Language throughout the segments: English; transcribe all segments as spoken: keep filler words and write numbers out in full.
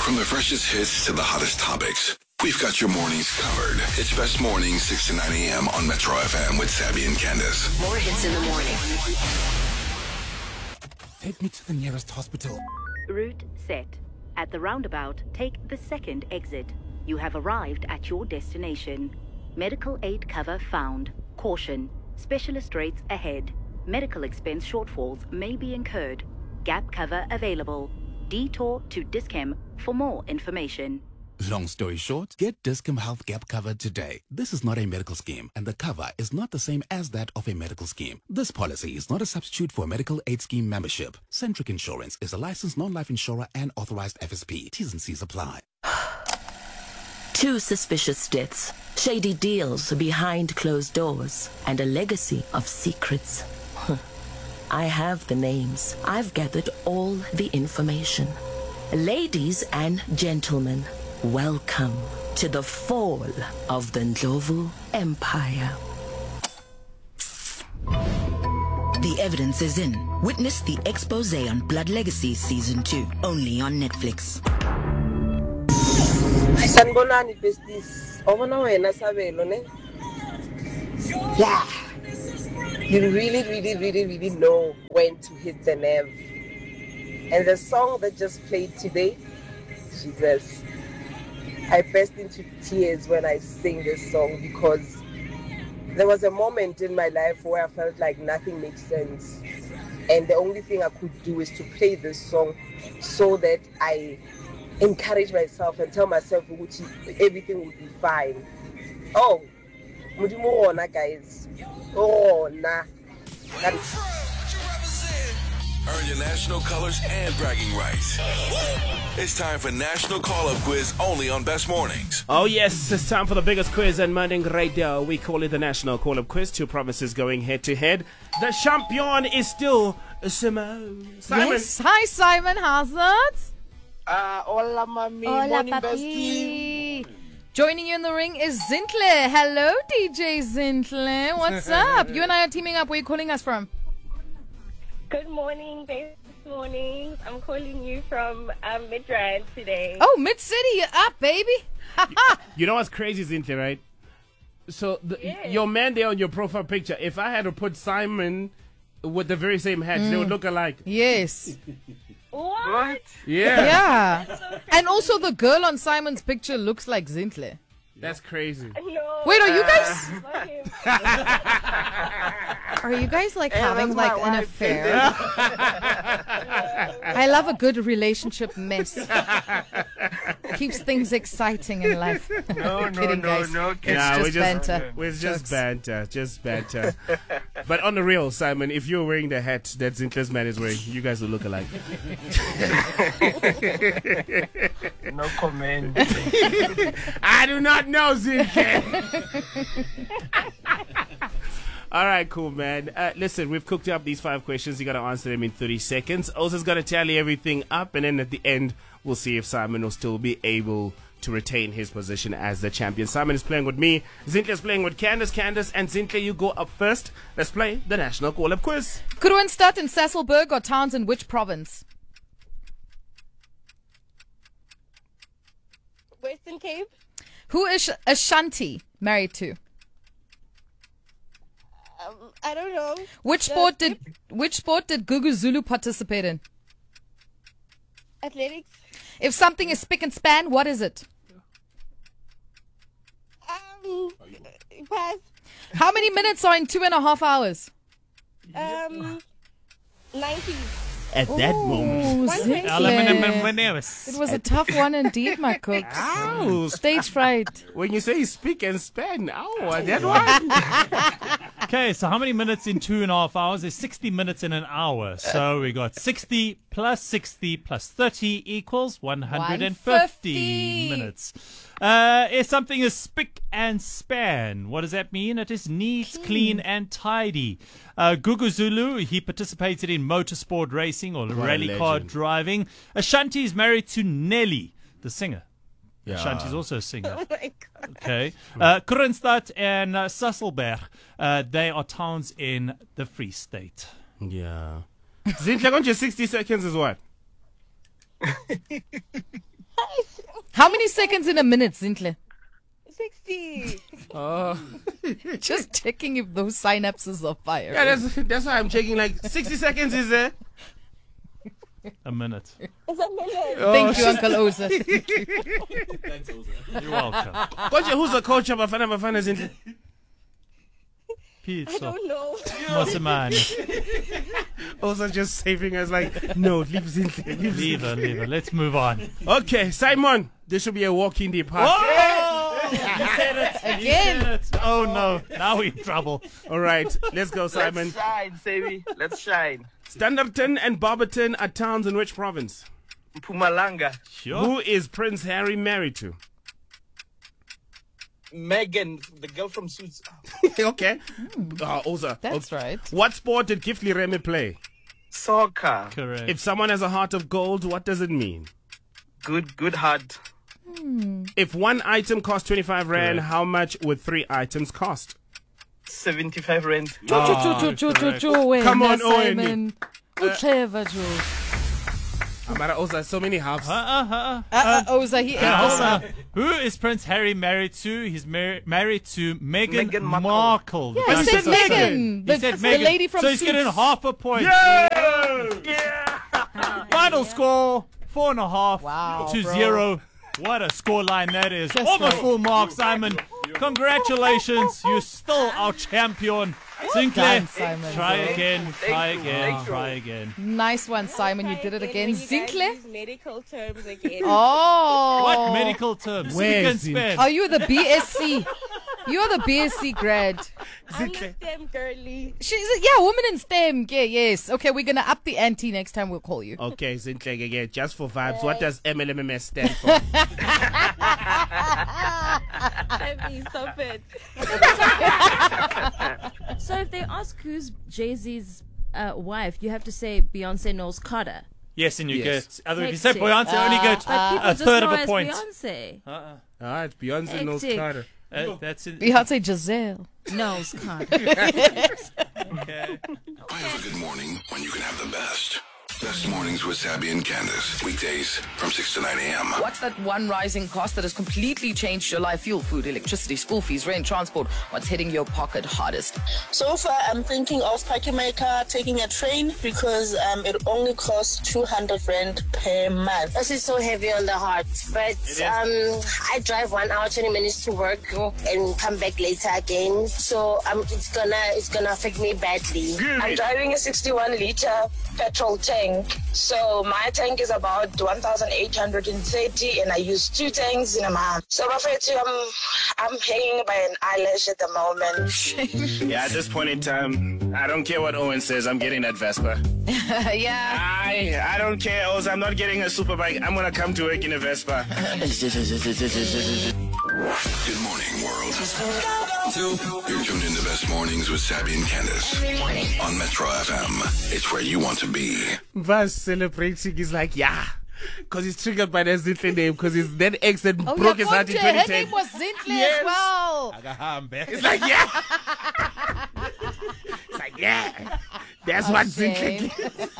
From the freshest hits to the hottest topics, we've got your mornings covered. It's Best Mornings, six to nine a.m. on Metro F M with Sabby and Candace. More hits in the morning. Take me to the nearest hospital. Route set. At the roundabout, take the second exit. You have arrived at your destination. Medical aid cover found. Caution. Specialist rates ahead. Medical expense shortfalls may be incurred. Gap cover available. Detour to Dischem for more information. Long story short, get Discom Health Gap cover today. This is not a medical scheme, and the cover is not the same as that of a medical scheme. This policy is not a substitute for a medical aid scheme membership. Centric Insurance is a licensed non-life insurer and authorized F S P. T's and C's apply. Two suspicious deaths, shady deals behind closed doors, and a legacy of secrets. I have the names. I've gathered all the information. Ladies and gentlemen, welcome to the fall of the Ndlovu Empire. The evidence is in. Witness the expose on Blood Legacy Season two, only on Netflix. Sanibonani besties. Obona wena Sabelo ne? Yeah. You really, really, really, really know when to hit the nerve. And the song that just played today, Jesus, I burst into tears when I sing this song because there was a moment in my life where I felt like nothing makes sense. And the only thing I could do is to play this song so that I encourage myself and tell myself everything will be fine. Oh, Mudimu ona guys. Oh, nah. Earn your national colors and bragging rights. It's time for National Call-Up Quiz only on Best Mornings. Oh yes, it's time for the biggest quiz on Morning Radio. We call it the National Call-Up Quiz. Two provinces going head-to-head. The champion is still Simone. Simon. Yes. Hi Simon, how's it? Uh, hola, mami. Hola, Morning, papi. bestie. Joining you in the ring is Zintle. Hello, D J Zintle. What's up? You and I are teaming up. Where are you calling us from? Good morning, Best Mornings. I'm calling you from um, Midrand today. Oh, Mid-City, you're up, baby. You know what's crazy, Zintle, right? So the, Yes. your man there on your profile picture, if I had to put Simon with the very same hat, they would look alike. Yes. What? Yeah. Yeah. And also the girl on Simon's picture looks like Zintle. That's crazy. No. Wait, are you guys... Not him. Are you guys like Hey, having that's like my an wife, affair? I love a good relationship mess. Keeps things exciting in life. No, no, Kidding, no, guys. no. It's Nah, just we're just banter. We're just Jokes. banter, just banter. But on the real, Simon, if you're wearing the hat that Zintle's man is wearing, you guys will look alike. No comment. I do not know, Zintle. All right, cool, man. Uh, listen, we've cooked up these five questions. You got to answer them in thirty seconds. Osa's got to tally everything up, and then at the end, we'll see if Simon will still be able to retain his position as the champion. Simon is playing with me. Zintle's playing with Candace. Candace and Zintle, you go up first. Let's play the National Call-Up Quiz. Kroonstad and Sasolburg are towns in which province? Western Cape? Who is Ashanti married to? Um, I don't know. Which sport did which sport did Gugu Zulu participate in? Athletics? If something is spick and span, what is it? Um, pass. How many minutes are in two and a half hours? Um, ninety. At that moment. Zintle. It was a tough one indeed, my cooks. Ow. Stage fright. When you say speak and span, ow, that one. Okay, so how many minutes in two and a half hours? There's sixty minutes in an hour. So we got sixty plus sixty plus thirty equals one hundred fifty, one hundred fifty minutes. Uh, if something is spick and span, what does that mean? It is neat, clean, and tidy. Uh, Gugu Zulu, he participated in motorsport racing or What a rally car legend. driving. Ashanti is married to Nelly, the singer. Yeah. Ashanti's also a singer. Oh my God. Okay. Uh, Kroonstad and uh, Sasolburg, uh, they are towns in the Free State. Yeah. Zintle, on your sixty seconds is what? Hi, How many seconds in a minute, Zintle? sixty. Oh. Just checking if those synapses are firing. Yeah, that's, that's why I'm checking. Like, sixty seconds is there. A minute. It's a minute. Oh, Thank you, Uncle Oza. Thanks, Oza. You're welcome. Coach, who's the coach of Bafana Bafana Zintle? I don't know. Mosimane. Also just saving us like, no, leave Zintle. Leave, Leave her, Zintle. leave her. Let's move on. Okay, Simon, this should be a walk in the park. Oh! You said it. You Again. said it. Oh no, now we're in trouble. All right, let's go, Simon. Let's shine, Sammy. Let's shine. Standerton and Barberton are towns in which province? Mpumalanga. Sure. Who is Prince Harry married to? Megan, the girl from Suits. Okay. Uh, Oza. That's okay. right. What sport did Gifli Reme play? Soccer. Correct. If someone has a heart of gold, what does it mean? Good, good heart. If one item costs twenty-five rand, Correct. how much would three items cost? seventy-five rand. Choo, choo, choo, choo, choo, choo, wena, Come on, Simon. Good clever, Joe. Amara Oza, so many halves. Uh, uh, uh, Uh, uh, Oza, he uh, is. uh, who is Prince Harry married to? He's mar- married to Meghan Meghan Markle. Markle. the Yeah, he Duchess said of Sussex. Meghan, He the- said the Meghan. lady from So he's getting Suits. half a point. Yeah. Final score, four and a half Wow, to bro. zero. What a score line that is. Just Over like- full mark, Simon. Congratulations. You're still our champion. Sinclair, Done, Simon, try bro. again, try you, again, thank you. try again. Nice one, Simon. You did it again. Zintle? Medical terms again. Oh. What medical terms? Where Speak and is he? span. Are you the B S C? You're the B S C grad. I'm a STEM girly. She's a, yeah, woman in STEM. Yeah, yes. Okay, we're gonna up the ante next time. We'll call you. Okay, Zintle again, just for vibes. What does M L M M S stand for? Sammy, stop it. So if they ask who's Jay-Z's uh, wife, you have to say Beyonce Knowles Carter. Yes, and you Yes. get. Other if you say Hectic. Beyonce, only get But people a just third know of a as point. Beyonce. Ah, it's Beyonce knows Hectic. Carter. Uh, that's it. Beyonce Giselle. Knowles Carter. Okay. I have a good morning when you can have the best. Best mornings with Sabby and Candace. Weekdays from six to nine a.m. What's that one rising cost that has completely changed your life? Fuel, food, electricity, school fees, rent, transport. What's hitting your pocket hardest? So far, I'm thinking of parking my car, taking a train, because um, it only costs two hundred rand per month. This is so heavy on the heart, but um, I drive one hour, twenty minutes to work and come back later again. So um, it's gonna it's gonna affect me badly. I'm driving a sixty-one liter petrol tank. So my tank is about one thousand eight hundred thirty, and I use two tanks in a month. So Bafetu, I'm, I'm hanging by an eyelash at the moment. Yeah, at this point in time, I don't care what Owen says. I'm getting that Vespa. Yeah. I I don't care, Oz. I'm not getting a super bike. I'm gonna come to work in a Vespa. Good morning, world. You're tuned in to Best Mornings with Sabby and Candace on Metro F M. It's where you want to be. Vas celebrating is like, yeah. Because he's triggered by that Zintle name. Because his then ex that Oh, broke yeah, his heart in Konje, twenty her ten. name was Zintle Yes. as well. It's like, yeah. It's like, yeah. That's what Okay. Zintle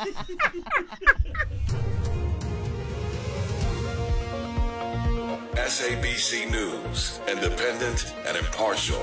S A B C News, independent and impartial.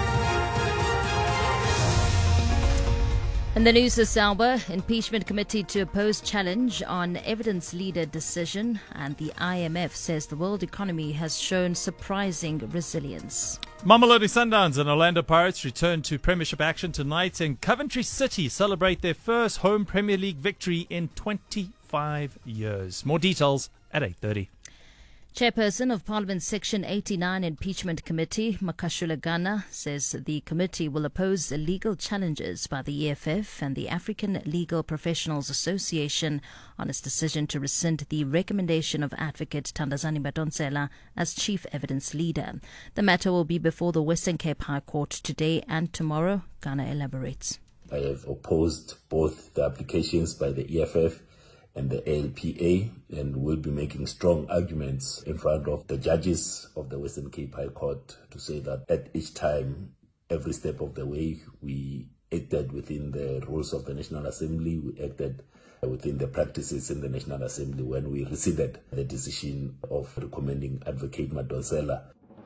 And the news this hour, impeachment committee to oppose challenge on evidence leader decision, and the I M F says the world economy has shown surprising resilience. Mamelodi Sundowns and Orlando Pirates return to Premiership action tonight, and Coventry City celebrate their first home Premier League victory in twenty-five years. More details at eight thirty. Chairperson of Parliament's Section eighty-nine Impeachment Committee, Makashula Gana, says the committee will oppose legal challenges by the E F F and the African Legal Professionals Association on its decision to rescind the recommendation of Advocate Thandazani Madonsela as chief evidence leader. The matter will be before the Western Cape High Court today and tomorrow. Gana elaborates. I have opposed both the applications by the E F F and the A L P A, and will be making strong arguments in front of the judges of the Western Cape High Court to say that at each time, every step of the way, we acted within the rules of the National Assembly, we acted within the practices in the National Assembly when we rescinded the decision of recommending Advocate Madonsela.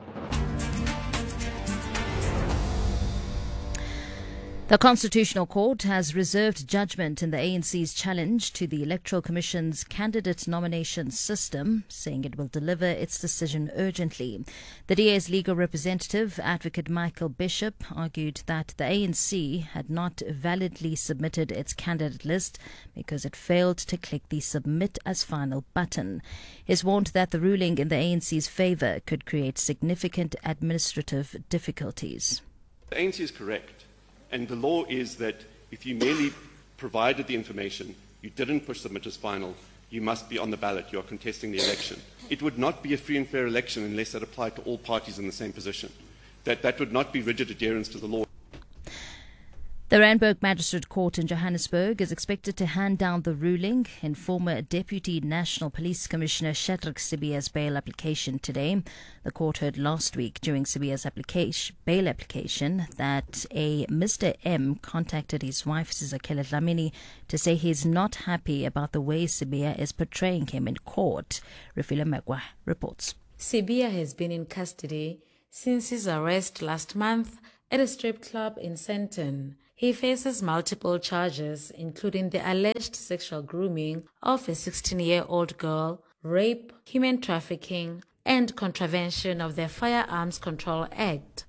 The Constitutional Court has reserved judgment in the A N C's challenge to the Electoral Commission's candidate nomination system, saying it will deliver its decision urgently. The D A's legal representative, Advocate Michael Bishop, argued that the A N C had not validly submitted its candidate list because it failed to click the Submit as Final button. He's warned that the ruling in the A N C's favour could create significant administrative difficulties. The A N C is correct. And the law is that if you merely provided the information, you didn't push submit as final, you must be on the ballot, you are contesting the election. It would not be a free and fair election unless it applied to all parties in the same position. That, that would not be rigid adherence to the law. The Randburg Magistrate Court in Johannesburg is expected to hand down the ruling in former Deputy National Police Commissioner Shadrack Sibiya's bail application today. The court heard last week during Sibiya's application, bail application that a Mister M contacted his wife Sizakele Dlamini to say he's not happy about the way Sibiya is portraying him in court. Refila Magwa reports. Sibiya has been in custody since his arrest last month at a strip club in Sandton. He faces multiple charges, including the alleged sexual grooming of a sixteen-year-old girl, rape, human trafficking, and contravention of the Firearms Control Act.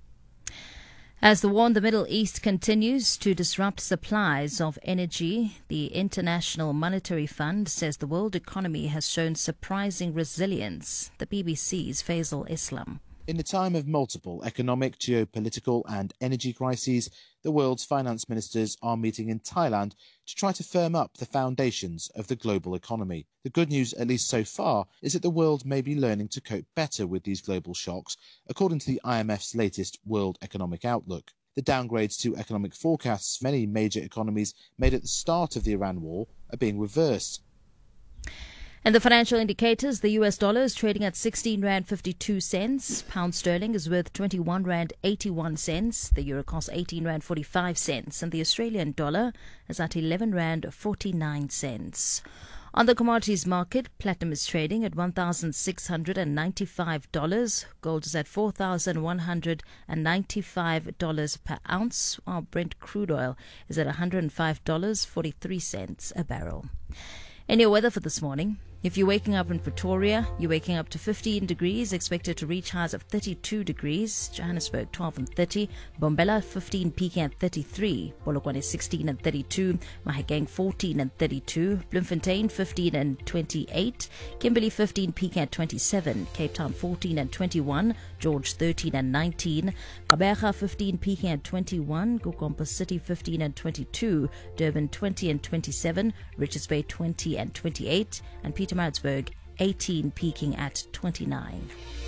As the war in the Middle East continues to disrupt supplies of energy, the International Monetary Fund says the world economy has shown surprising resilience. The B B C's Faisal Islam. In a time of multiple economic, geopolitical and energy crises, the world's finance ministers are meeting in Thailand to try to firm up the foundations of the global economy. The good news, at least so far, is that the world may be learning to cope better with these global shocks, according to the I M F's latest World Economic Outlook. The downgrades to economic forecasts many major economies made at the start of the Iran war are being reversed. And the financial indicators, the U S dollar is trading at sixteen rand fifty-two cents. Pound sterling is worth twenty-one rand eighty-one cents. The euro costs eighteen rand forty-five cents. And the Australian dollar is at eleven rand forty-nine cents. On the commodities market, platinum is trading at one thousand six hundred ninety-five dollars. Gold is at four thousand one hundred ninety-five dollars per ounce, while Brent crude oil is at one hundred five dollars and forty-three cents a barrel. And your weather for this morning. If you're waking up in Pretoria, you're waking up to fifteen degrees, expected to reach highs of thirty-two degrees. Johannesburg, twelve and thirty. Bombela, fifteen, peaking at thirty-three. Polokwane, sixteen and thirty-two. Mahikeng, fourteen and thirty-two. Bloemfontein, fifteen and twenty-eight. Kimberley, fifteen, peaking at twenty-seven. Cape Town, fourteen and twenty-one. George, thirteen and nineteen. Gqeberha, fifteen, peaking at twenty-one. Gukompo City, fifteen and twenty-two. Durban, twenty and twenty-seven. Richards Bay, twenty and twenty-eight. And Peter Maritzburg, eighteen, peaking at twenty-nine.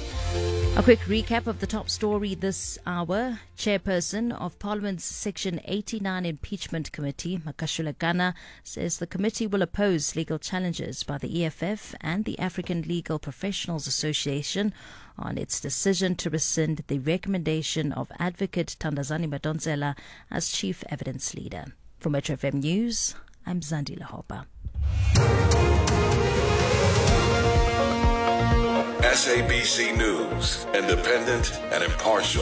A quick recap of the top story this hour. Chairperson of Parliament's Section eighty-nine Impeachment Committee, Makashula Gana, says the committee will oppose legal challenges by the E F F and the African Legal Professionals Association on its decision to rescind the recommendation of Advocate Thandazani Madonsela as Chief Evidence Leader. For Metro F M News, I'm Zandi Lahopa. S A B C News, independent and impartial.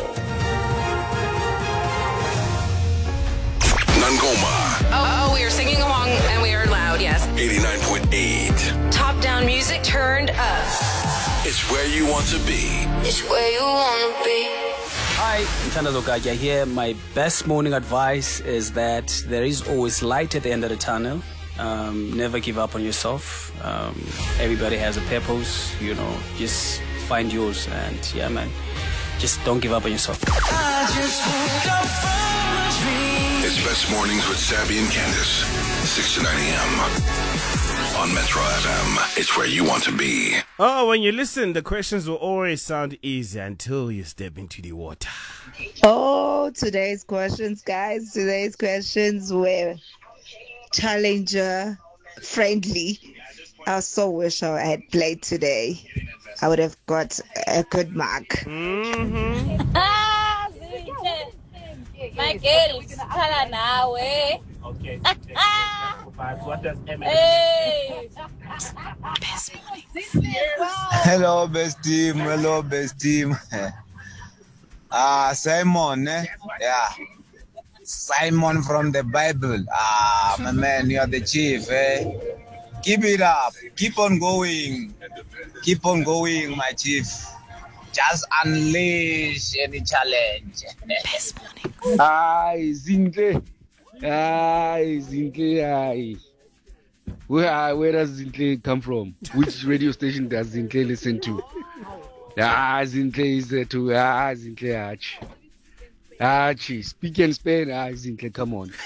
Nangoma. Oh, oh, we are singing along and we are loud, yes. eighty-nine point eight. Top down music turned up. It's where you want to be. It's where you want to be. Hi, Ntanda Zogaja here. My best morning advice is that there is always light at the end of the tunnel. Um, never give up on yourself. Um, everybody has a purpose, you know, just find yours, and yeah, man, just don't give up on yourself. I just woke up from a dream. It's Best Mornings with Sabby and Candace, six to nine a.m. on Metro F M. It's where you want to be. Oh, when you listen, the questions will always sound easy until you step into the water. Oh, today's questions, guys, today's questions were challenger friendly. I so wish I had played today. I would have got a good mark. Mm-hmm. Ah, my girl, okay. vibes. What does M N? Hey! Hello, best team. Hello, best team. Ah, Simon, eh? Yeah. Simon from the Bible. Ah, my man, you're the chief, eh? Keep it up. Keep on going. Keep on going, my chief. Just unleash any challenge. Best morning. Aye, Zintle. Aye, Zintle, aye. Where, where does Zintle come from? Which radio station does Zintle listen to? Ah, Zintle is there too. Ah, Zintle, Arch. Archie, speak and spell. Ah, Zintle, come on.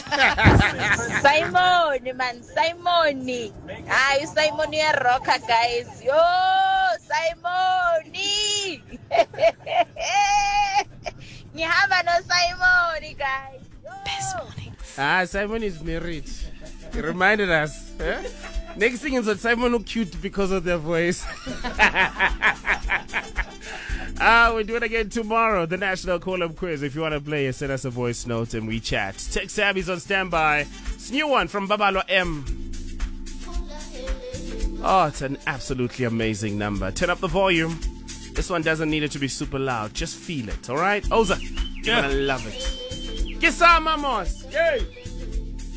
Simon, man, Simon. Ah, you Simon, you're a rocker, guys. Yo, Simon. You have no Simon, guys. Best morning. Ah, Simon is married. He reminded us. Eh? Next thing is that Simon look cute because of their voice. Ah, we'll do it again tomorrow. The National Call-Up Quiz. If you want to play, send us a voice note and we chat. Tech Savvy's on standby. It's a new one from Babalo M. Oh, it's an absolutely amazing number. Turn up the volume. This one doesn't need it to be super loud. Just feel it, all right? Oza, you're Yeah. going to love it. Get some, mamos. Yay!